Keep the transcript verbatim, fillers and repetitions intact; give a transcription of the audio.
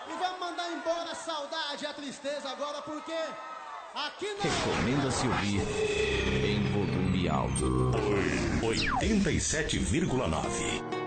E vamos mandar embora a saudade, a tristeza agora, porque aqui não... Recomenda-se ouvir em volume alto. oitenta e sete vírgula nove.